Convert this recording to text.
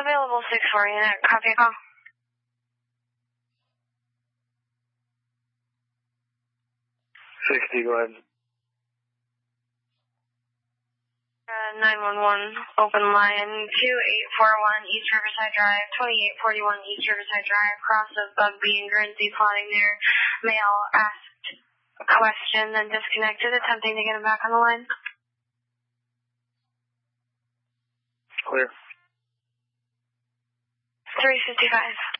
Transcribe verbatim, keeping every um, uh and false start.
Available six four unit, copy call. sixty, go ahead. Uh, nine one one, open line, two eight four one East Riverside Drive, twenty-eight forty-one East Riverside Drive, cross of Bugby and Guernsey, plotting there. Male asked a question, then disconnected, attempting to get him back on the line. Clear. three fifty-five.